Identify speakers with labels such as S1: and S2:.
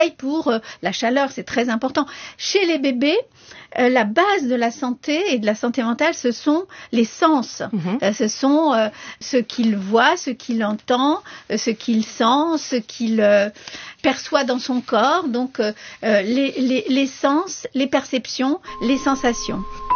S1: Pour la chaleur, c'est très important. Chez les bébés, la base de la santé et de la santé mentale, ce sont les sens. Ce sont ce qu'il voit, ce qu'il entend, ce qu'il sent, ce qu'il perçoit dans son corps. Donc, les sens, les perceptions, les sensations.